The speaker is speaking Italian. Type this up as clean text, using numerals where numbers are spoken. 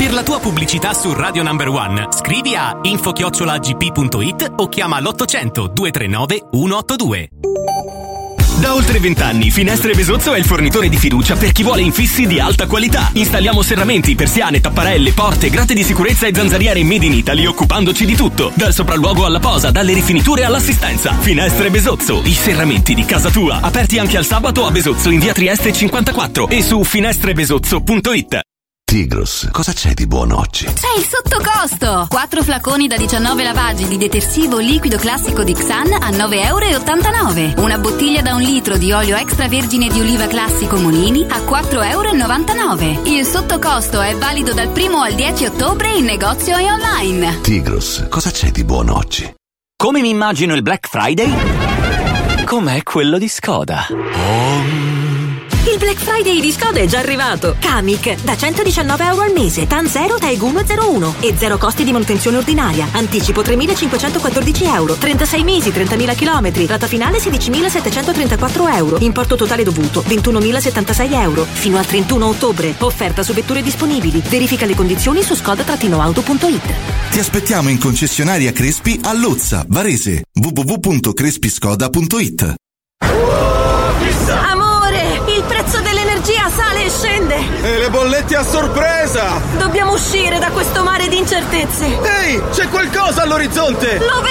Per la tua pubblicità su Radio Number One, scrivi a info@gp.it o chiama l'800 239 182. Da oltre 20 anni Finestre Besozzo è il fornitore di fiducia per chi vuole infissi di alta qualità. Installiamo serramenti, persiane, tapparelle, porte, grate di sicurezza e zanzariere made in Italy, occupandoci di tutto, dal sopralluogo alla posa, dalle rifiniture all'assistenza. Finestre Besozzo, i serramenti di casa tua. Aperti anche al sabato a Besozzo in via Trieste 54 e su finestreBesozzo.it. Tigros, cosa c'è di buono oggi? C'è il sottocosto! 4 flaconi da 19 lavaggi di detersivo liquido classico di Xan a 9,89 €. Una bottiglia da 1 litro di olio extravergine di oliva classico Monini a 4,99 €. Il sottocosto è valido dal 1 al 10 ottobre in negozio e online. Tigros, cosa c'è di buono oggi? Come mi immagino il Black Friday? Com'è quello di Skoda. Il Black Friday di Skoda è già arrivato. Kamiq da 119 € al mese, TAN 0, TAEG 101 e 0 costi di manutenzione ordinaria. Anticipo 3.514 €, 36 mesi, 30.000 km, rata finale 16.734 €, importo totale dovuto 21.076 €, fino al 31 ottobre. Offerta su vetture disponibili. Verifica le condizioni su skoda-auto.it. Ti aspettiamo in concessionaria Crespi a Lozza, Varese. www.crespiscoda.it. Il prezzo dell'energia sale e scende. E le bollette a sorpresa! Dobbiamo uscire da questo mare di incertezze. Ehi, c'è qualcosa all'orizzonte! Lo